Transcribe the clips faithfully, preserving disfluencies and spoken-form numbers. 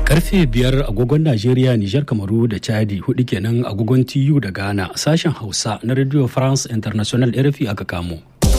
Karfe biyar agogon Najeriya, Nijar, Kamaru da Chadi, hudu kenan agogon T U da Ghana, sashen Hausa na Radio France International R F I aka kamo.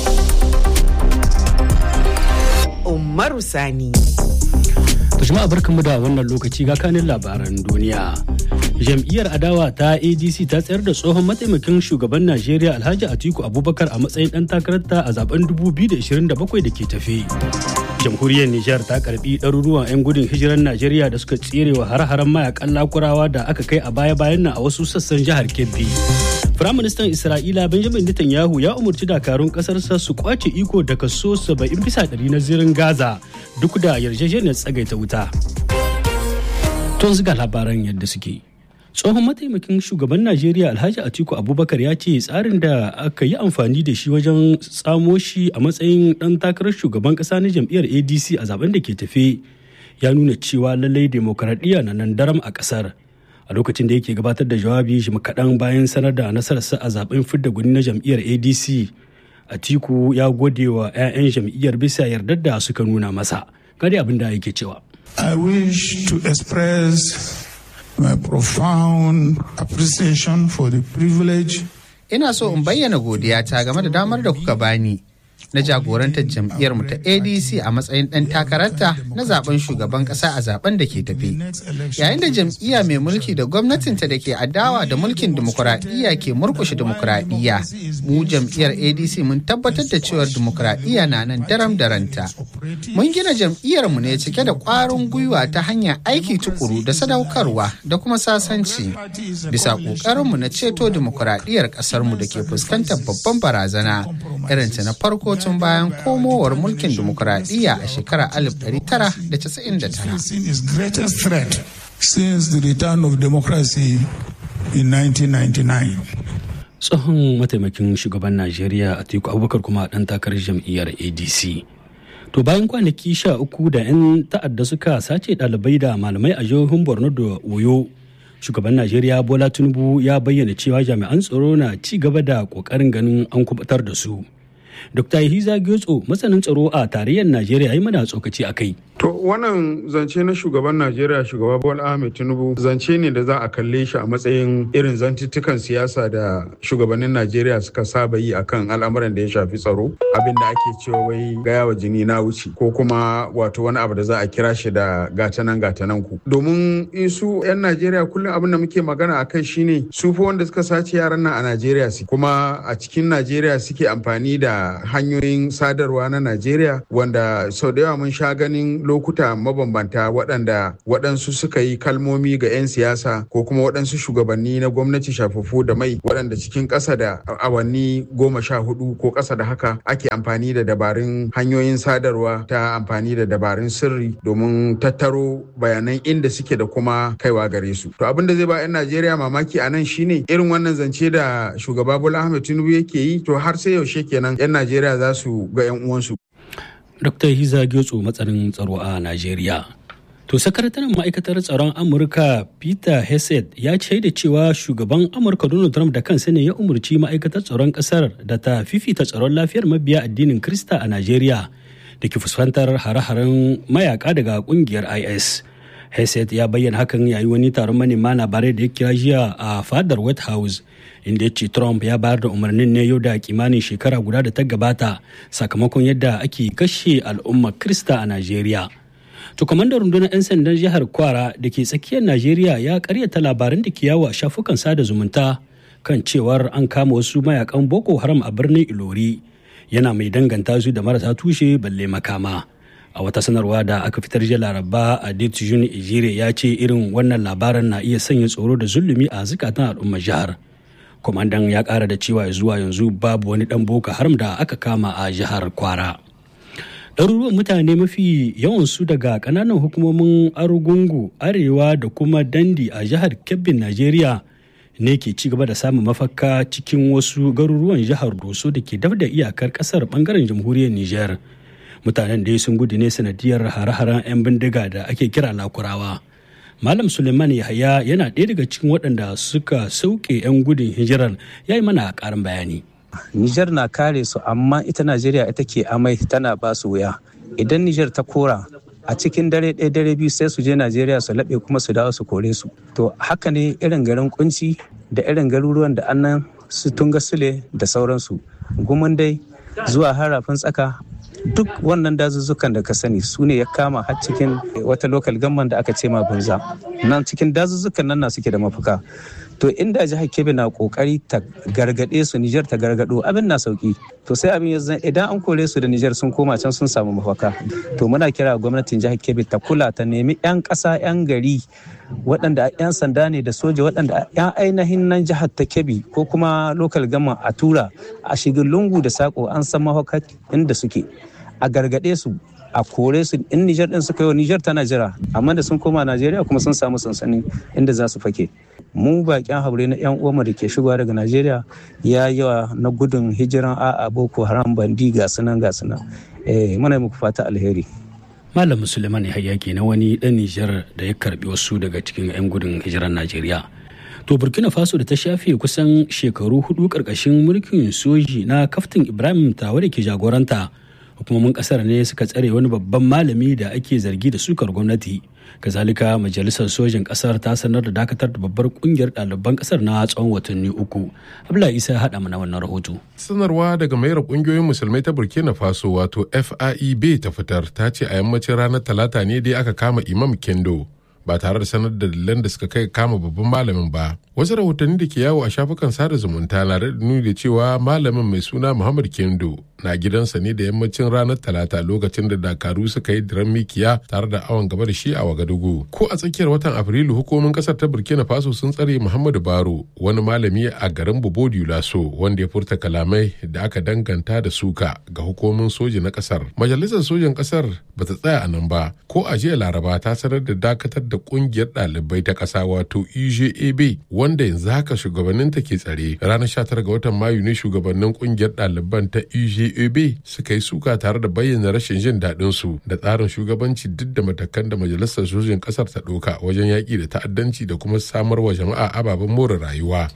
Umaru Sani. To jama'a barkanmu da wannan lokaci ga kanin labaran duniya. Jam'iyyar adawa ta A D C ta tsayar da tsohon mataimakin shugaban Najeriya Alhaji Atiku Abubakar a matsayin ɗan takararta a zaben dubu biyu da ashirin da bakwai da ke tafe. Jamhuriyar Nijar ta karbi ɗaruruwan 'yan gudun hijirar Najeriya da suka tserewa har-haren mayakan lakurawa da aka kai a baya-bayan nan a wasu sassan jihar Kebbi. Firaministan Isra'ila Benjamin Netanyahu ya umarci dakarun ƙasarsa su kwace iko da kaso saba'in bisa ɗari na zirin Gaza duk da yarjejeniyar tsagaita wuta. Tun ga labaran yadda suke. Tsohon mataimakin shugaban Najeriya Alhaji Atiku Abubakar ya ce tsarin da aka yi amfani da shi wajen tsamo shi a matsayin ɗan takarar shugaban ƙasa na jam'iyyar A D C a zaben da ke tafe ya nuna cewa lallai demokaradiyya na nan daram a ƙasar. A lokacin da yake gabatar da jawabi shi kaɗan bayan sanar da nasararsa a zaben fidda gwani na jam'iyyar A D C, Atiku ya gode wa 'ya'yan jam'iyyar bisa yardar da suka nuna masa. Gari abin da yake cewa. I wish to express my profound appreciation for the privilege. Ina so in bayyana godiyata game da damar da kuka bani na jagorantar jam'iyyarmu ta A D C a matsayin ɗan takararta na zaben shugaban ƙasa a zaben da ke tafi. Yayin da jam'iyya mai mulki da gwamnatinta da ke adawa da mulkin dimokuraɗiyya ke murƙushe dimokuraɗiyya, mu jam'iyyar A D C mun tabbatar da cewar dimokuraɗiyya na nan daram da ranta. Mun gina jam'iyyarmu ne cike da ƙwarin gwiwa ta hanyar aiki tukuru da sadaukarwa da kuma sasanci bisa ƙoƙarinmu na ceto dimokuraɗiyyar ƙasarmu da ke fuskantar babban barazana irinta na farko tun bayan komowar mulkin dimokuraɗiyya a shekarar alif ɗari tara da casa'in da tara. Since the return of democracy in nineteen ninety-nine. Tsohon mataimakin shugaban Najeriya Atiku Abubakar kuma ɗan takarar jam'iyyar A D C. To bayan kwanaki sha uku da 'yan ta'adda suka sace ɗalibai da malamai a jihohin Borno da Oyo, shugaban Najeriya Bola Tinubu ya bayyana cewa jami'an tsaro na ci gaba da ƙoƙarin ganin an kubutar da su. Dokta Yahiza Gyotso, masanin tsaro a tarayyar Najeriya, yi mana tsokaci a kai. To wannan zance na shugaban Najeriya, shugaba Bola Ahmed Tinubu, zance ne da za a kalle shi a matsayin irin zantuttukan siyasa da shugabannin Najeriya suka saba yi akan al'amuran da ya shafi tsaro. Abin da ake cewa wai gaya wa jini na wuce ko kuma wato wani abu da za a kira shi da gatanan gatanan ku. Domin su 'yan Najeriya kullum abin da muke magana akai shine su fa wanda suka sace yaran nan a Najeriya su kuma a cikin Najeriya suke amfani da hanyoyin sadarwa na Najeriya wanda sau da yawa mun sha ganin lokuta mabambanta waɗanda waɗansu suka yi kalmomi ga 'yan siyasa ko kuma waɗansu shugabanni na gwamnati shafafu da mai waɗanda cikin ƙasa da awanni goma sha hudu ko ƙasa da haka ake amfani da dabarun hanyoyin sadarwa ta amfani da dabarun sirri domin tattaro bayanan inda suke da kuma kaiwa gare su. To abin da zai ba 'yan Najeriya mamaki a nan shine irin wannan zance da shugaba Bola Ahmed Tinubu yake yi, to har sai yaushe kenan 'yan Najeriya za su ga 'yan uwansu. Dokta Hiza Gyotso, matsanin tsaro a Najeriya. To sakataren ma'aikatar tsaron Amurka Peter Hegseth ya ce da cewa shugaban Amurka Donald Trump da kansa ne ya umarci ma'aikatar tsaron kasar da ta fifita tsaron lafiyar mabiya addinin Krista a Najeriya da ke fuskantar hare-haren mayaka daga kungiyar I S. Hegseth ya bayyana hakan yayi wani taron manema labarai da ya kira jiya a fadar White House, inda ya ce Trump ya bayar da umarnin ne yau da kimanin shekara guda da ta gabata sakamakon yadda ake kashe al'ummar Krista a Najeriya. To kwamandan rundunar 'yan sandan jihar Kwara da ke tsakiyar Najeriya ya karyata labaran da ke yawo a shafukan sada zumunta kan cewar an kama wasu mayakan Boko Haram a birnin Ilori, yana mai danganta su da marasa tushe balle makama. A wata sanarwa da aka fitar jiya Laraba, Adetijun Ejire ya ce irin wannan labaran na iya sanya tsoro da zulumi a zukatan al'ummar jihar. Kwamandan ya ƙara da cewa zuwa yanzu babu wani ɗan Boko Haram da aka kama a jihar Kwara. Ɗaruruwan mutane mafi yawansu daga ƙananan hukumomin Argungu, Arewa da kuma Dandi a jihar Kebbin, Najeriya ne ke ci gaba da samun mafaka cikin wasu garuruwan jihar Doso da ke daf da iyakar ƙasar ɓangaren jamhuriyar Nijar. Mutanen dai sun gudu ne sanadiyar hare-haren 'yan bindiga da ake kira Lakurawa. Malam Suleiman Yahaya yana ɗaya daga cikin waɗanda suka sauke 'yan gudun hijirar, ya yi mana ƙarin bayani. Nijar na kare su, amma ita Najeriya ita ke amai tana ba su wuya. Idan Nijar ta kora a cikin dare ɗaya dare biyu sai su je Najeriya su laɓe kuma su dawo su kore su. To haka ne irin garin kunci da irin garuruwan da annan su tunga sule da sauransu. Gumin dai zuwa harafin tsaka duk wannan dazuzzukan da ka sani su ne ya kama har cikin wata lokal gamman da aka ce ma Bunza. Nan cikin dazuzzukan nan na suke da mafaka. To inda jihar Kebbi na kokari ta gargade su, Nijar ta gargado, abin na sauki. To sai abin ya zan idan an kore su da Nijar sun koma can sun samu mafaka. To muna kira gwamnatin jihar Kebbi ta kula ta nemi 'yan ƙasa 'yan gari waɗanda 'yan sanda ne da soja waɗanda 'yan ainihin nan jihar ta Kebbi ko kuma lokal gama a tura a shigin lungu da sako an san mafaka inda suke. A gargade su a kore su in Nijar din suka yi wa Nijar tana jira amma da sun koma Najeriya kuma sun samu sansani inda za su fake. Mu bakin haure na 'yan uwanmu da ke shigowa daga Najeriya ya yawa na gudun hijiran a'a Boko Haram bandi ga sunan ga sunan. Eh muna muku fata alheri. Malam Suleiman Yahaya na wani dan Nijar da ya karbi wasu daga cikin 'yan gudun hijiran Najeriya. To Burkina Faso da ta shafe kusan shekaru hudu karkashin mulkin soji na Kaftin Ibrahim Traore ke jagoranta. Hukumomin kasar ne suka tsare wani babban malami da ake zargi da sukar gwamnati. Kazalika majalisar sojin kasar ta sanar da dakatar da babbar kungiyar ɗaliban kasar na tsawon watanni uku. Abdullahi Isa ya haɗa mana wannan rahoto. Sanarwa daga mayar kungiyoyin musulmai ta Burkina Faso wato F A I B ta fitar ta ce a yammacin ranar Talata ne dai aka kama Imam Kendo ba tare da sanar da dalilan da suka kai kama babban malamin ba. Wasu rahotanni da ke yawo a shafukan sada zumunta na da nuni da cewa malamin mai suna Muhammad Kendo na gidansa ne da yammacin ranar Talata lokacin da dakaru suka yi diran mikiya tare da awon gaba da shi a Wagadugu. Ko a tsakiyar watan Afrilu hukumomin kasar ta Burkina Faso sun tsare Muhammadu Baro wani malami a garin Bobodi Laso wanda ya furta kalamai da aka danganta da suka ga hukumomin soji na kasar. Majalisar sojan kasar bata tsaya a nan ba, ko a jiya Laraba ta sanar da dakatar da kungiyar ɗalibai ta ƙasa wato U J A B wanda yanzu haka shugabanninta ke tsare. Ranar sha tara ga watan Mayu ne shugabannin kungiyar ɗaliban ta U J A B suka yi suka tare da bayyana rashin jin daɗin su da tsarin shugabanci duk da matakan da majalisar sojin ƙasar ta ɗauka wajen yaƙi da ta'addanci da kuma samar wa jama'a ababen more rayuwa.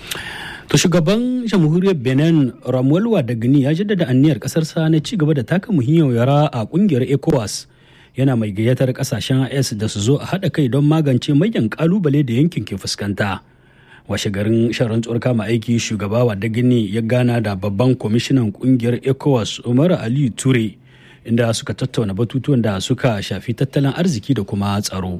To shugaban jamhuriyar Benin Ramuel Wadagni ya jaddada anniyar ƙasarsa na ci gaba da taka muhimmiyar rawa a ƙungiyar ECOWAS. Yana mai gayyatar kasashen I S da su zo a haɗa kai don magance manyan kalubale da yankin ke fuskanta. Washe garin shan rantsuwar kama aiki shugaba Wadagni ya gana da babban kwamishinan kungiyar ECOWAS Umar Aliyu Ture inda suka tattauna batutuwan da suka shafi tattalin arziki da kuma tsaro.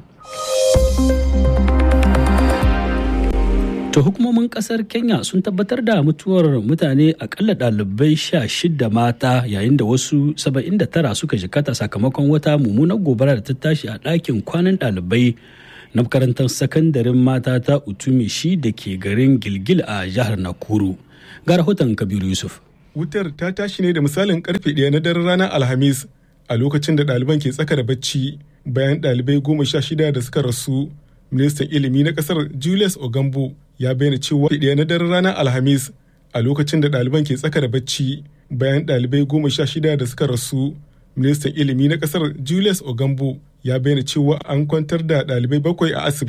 To hukumomin kasar Kenya sun tabbatar da mutuwar mutane akalla ɗalibai sha shida mata yayin da wasu saba'in da tara suka jikata sakamakon wata mummunar gobara da ta tashi a ɗakin kwanan ɗalibai na makarantar sakandaren mata ta Utumishi da ke garin Gilgil a jihar Nakuru. Ga rahoton Kabiru Yusuf. Wutar ta tashi ne da misalin karfe ɗaya na daren ranar Alhamis a lokacin da ɗaliban ke tsaka da bacci bayan ɗalibai goma sha shida da suka rasu. Ministan ilimi na kasar Julius Ogambo ya bayyana cewa ɗaya na daren ranar Alhamis a lokacin da ɗaliban ke tsaka da bacci bayan ɗalibai goma sha shida da suka rasu. Ministan ilimi na kasar Julius Ogambo ya bayyana cewa an kwantar da ɗalibai bakwai a asibiti.